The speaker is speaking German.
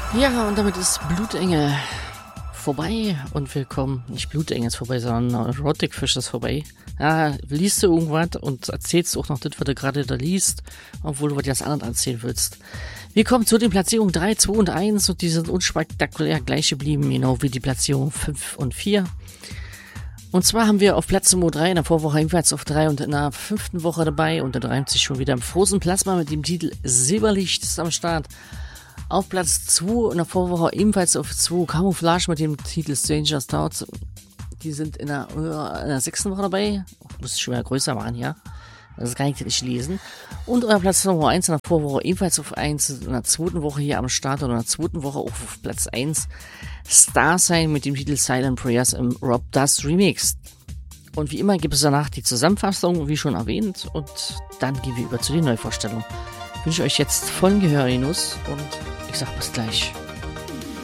Ja, und damit ist Blutengel vorbei und willkommen. Nicht Blutengel ist vorbei, sondern Erotic-Fisch ist vorbei. Ja, liest du irgendwas und erzählst auch noch das, was du gerade da liest, obwohl du was ganz anderes erzählen willst. Wir kommen zu den Platzierungen 3, 2 und 1 und die sind unspektakulär gleich geblieben, genau wie die Platzierungen 5 und 4. Und zwar haben wir auf Platz Nummer 3 in der Vorwoche ebenfalls auf 3 und in der 5. Woche dabei und da reimt sich schon wieder im Frozen Plasma mit dem Titel Silberlicht ist am Start. Auf Platz 2 in der Vorwoche ebenfalls auf 2 Camouflage mit dem Titel Stranger Thoughts. Die sind in der 6. Woche dabei. Muss schon wieder größer machen, ja. Das kann ich nicht lesen. Und euer Platz Nummer 1 in der Vorwoche ebenfalls auf 1. In der 2. Woche hier am Start und in der 2. Woche auch auf Platz 1 Starsign mit dem Titel Silent Prayers im Rob Dust Remix. Und wie immer gibt es danach die Zusammenfassung, wie schon erwähnt. Und dann gehen wir über zu den Neuvorstellungen. Ich wünsche euch jetzt vollen Gehör, Genuss und ich sag bis gleich.